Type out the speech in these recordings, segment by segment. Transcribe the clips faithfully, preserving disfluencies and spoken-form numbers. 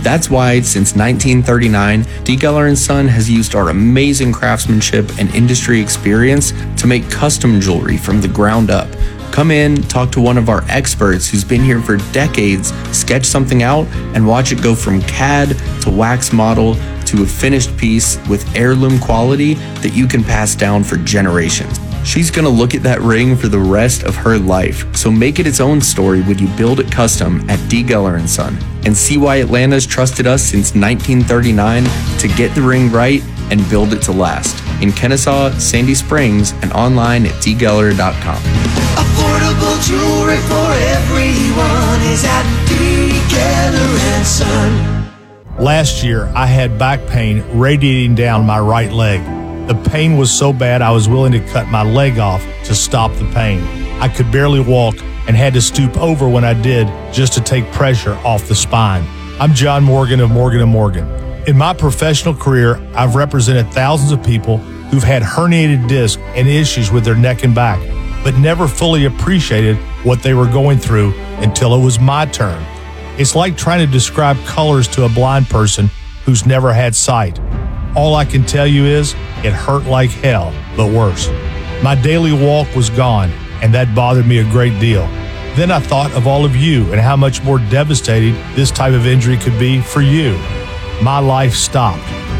That's why, since nineteen thirty-nine, D. Geller and Son has used our amazing craftsmanship and industry experience to make custom jewelry from the ground up. Come in, talk to one of our experts who's been here for decades, sketch something out, and watch it go from C A D to wax model to a finished piece with heirloom quality that you can pass down for generations. She's gonna look at that ring for the rest of her life, so make it its own story when you build it custom at D. Geller and Son. And see why Atlanta's trusted us since nineteen thirty-nine to get the ring right and build it to last. In Kennesaw, Sandy Springs, and online at d geller dot com. Affordable jewelry for everyone is at D. Geller and Son. Last year, I had back pain radiating down my right leg. The pain was so bad I was willing to cut my leg off to stop the pain. I could barely walk and had to stoop over when I did just to take pressure off the spine. I'm John Morgan of Morgan and Morgan. In my professional career, I've represented thousands of people who've had herniated discs and issues with their neck and back, but never fully appreciated what they were going through until it was my turn. It's like trying to describe colors to a blind person who's never had sight. All I can tell you is it hurt like hell, but worse. My daily walk was gone, and that bothered me a great deal. Then I thought of all of you and how much more devastating this type of injury could be for you. My life stopped.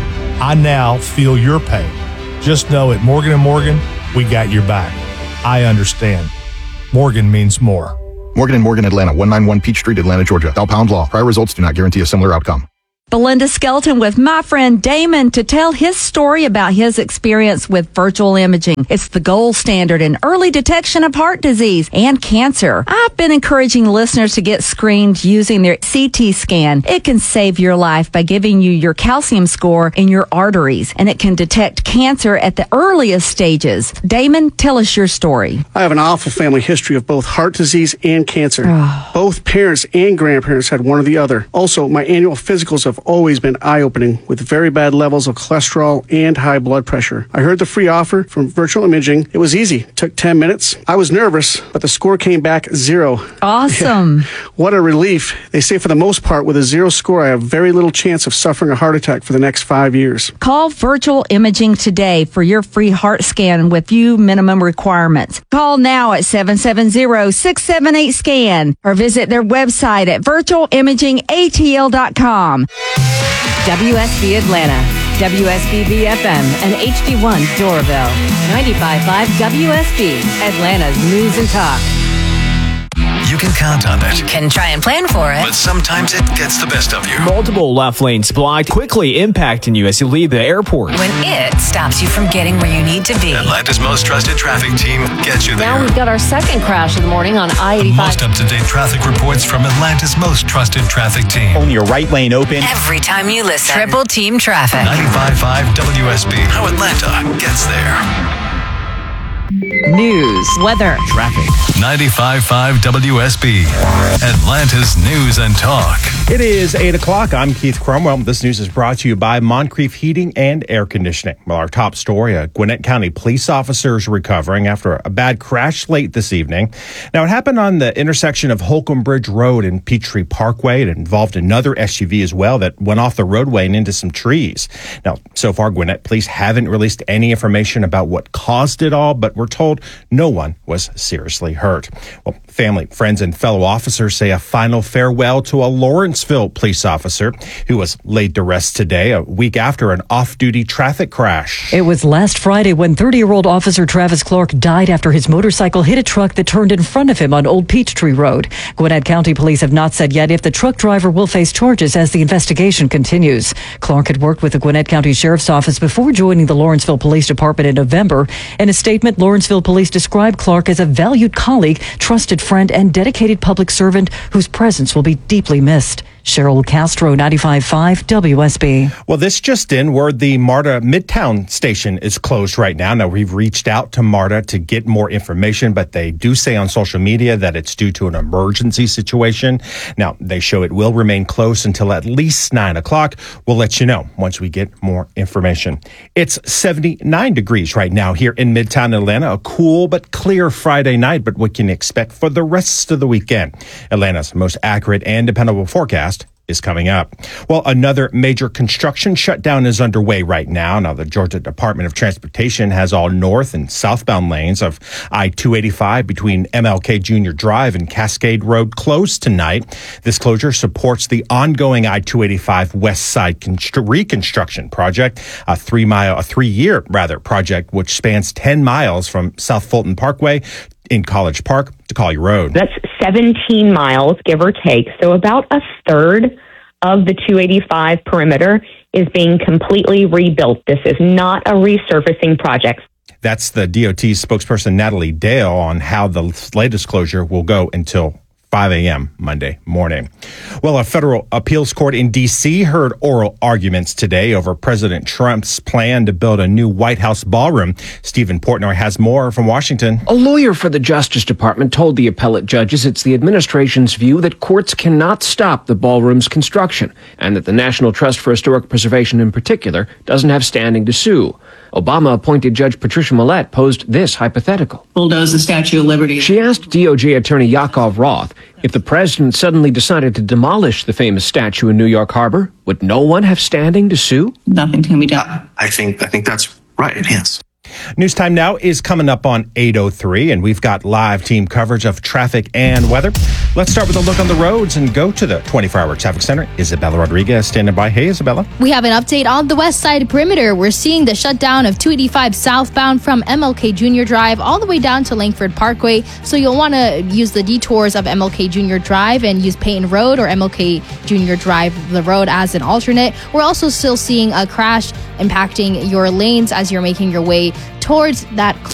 I now feel your pain. Just know at Morgan and Morgan, we got your back. I understand. Morgan means more. Morgan and Morgan, Atlanta, one ninety-one Peach Street, Atlanta, Georgia. Thou Pound Law. Prior results do not guarantee a similar outcome. Belinda Skelton with my friend Damon to tell his story about his experience with virtual imaging. It's the gold standard in early detection of heart disease and cancer. I've been encouraging listeners to get screened using their C T scan. It can save your life by giving you your calcium score in your arteries, and it can detect cancer at the earliest stages. Damon, tell us your story. I have an awful family history of both heart disease and cancer. Oh. Both parents and grandparents had one or the other. Also, my annual physicals have always been eye-opening with very bad levels of cholesterol and high blood pressure. I heard the free offer from virtual imaging. It was easy. It took ten minutes. I was nervous, but the score came back zero. Awesome. Yeah. What a relief. They say for the most part, with a zero score, I have very little chance of suffering a heart attack for the next five years. Call Virtual Imaging today for your free heart scan with few minimum requirements. Call now at seven seven zero, six seven eight, SCAN or visit their website at virtual imaging a t l dot com. W S B Atlanta, W S B B F M, and H D one Doraville. ninety-five point five W S B, Atlanta's News and Talk. You can count on it. Can try and plan for it. But sometimes it gets the best of you. Multiple left lanes blocked, quickly impacting you as you leave the airport. When it stops you from getting where you need to be. Atlanta's most trusted traffic team gets you there. Now we've got our second crash of the morning on I eighty-five. Most up-to-date traffic reports from Atlanta's most trusted traffic team. Only your right lane open. Every time you listen. Triple Team Traffic. ninety-five point five W S B. How Atlanta gets there. News, weather, traffic. ninety-five point five W S B, Atlanta's News and Talk. It is eight o'clock. I'm Keith Cromwell. This news is brought to you by Moncrief Heating and Air Conditioning. Well, our top story, a Gwinnett County police officer is recovering after a bad crash late this evening. Now, it happened on the intersection of Holcomb Bridge Road and Peachtree Parkway. It involved another S U V as well that went off the roadway and into some trees. Now, so far, Gwinnett police haven't released any information about what caused it all, but we're told no one was seriously hurt. Well, family, friends, and fellow officers say a final farewell to a Lawrenceville police officer who was laid to rest today, a week after an off-duty traffic crash. It was last Friday when thirty-year-old Officer Travis Clark died after his motorcycle hit a truck that turned in front of him on Old Peachtree Road. Gwinnett County Police have not said yet if the truck driver will face charges as the investigation continues. Clark had worked with the Gwinnett County Sheriff's Office before joining the Lawrenceville Police Department in November. In a statement, Lawrenceville Police described Clark as a valued colleague, trusted friend, and dedicated public servant whose presence will be deeply missed. Cheryl Castro, ninety-five point five W S B. Well, this just in, word the MARTA Midtown station is closed right now. Now, we've reached out to MARTA to get more information, but they do say on social media that it's due to an emergency situation. Now, they show it will remain closed until at least nine o'clock. We'll let you know once we get more information. It's seventy-nine degrees right now here in Midtown Atlanta. A cool but clear Friday night, but what can you expect for the rest of the weekend? Atlanta's most accurate and dependable forecast is coming up. Well, another major construction shutdown is underway right now. Now, the Georgia Department of Transportation has all north and southbound lanes of I two eighty-five between M L K Junior Drive and Cascade Road closed tonight. This closure supports the ongoing I two eighty-five West Side Constr- Reconstruction Project, a three mile, a three year rather project which spans ten miles from South Fulton Parkway in College Park to Collier Road. That's seventeen miles, give or take. So about a third of the two eighty-five perimeter is being completely rebuilt. This is not a resurfacing project. That's the D O T spokesperson Natalie Dale on how the latest closure will go until five a.m. Monday morning. Well, a federal appeals court in D C heard oral arguments today over President Trump's plan to build a new White House ballroom. Stephen Portnoy has more from Washington. A lawyer for the Justice Department told the appellate judges it's the administration's view that courts cannot stop the ballroom's construction and that the National Trust for Historic Preservation in particular doesn't have standing to sue. Obama-appointed Judge Patricia Millett posed this hypothetical. Bulldoze the Statue of Liberty. She asked D O J Attorney Yakov Roth if the president suddenly decided to demolish the famous statue in New York Harbor, would no one have standing to sue? Nothing can be done. I think I think that's right, yes. News Time Now is coming up on eight oh three, and we've got live team coverage of traffic and weather. Let's start with a look on the roads and go to the twenty-four hour traffic center. Isabella Rodriguez standing by. Hey, Isabella. We have an update on the west side perimeter. We're seeing the shutdown of two eighty-five southbound from M L K Junior Drive all the way down to Langford Parkway. So you'll want to use the detours of M L K Junior Drive and use Payton Road or M L K Junior Drive, the road, as an alternate. We're also still seeing a crash impacting your lanes as you're making your way towards that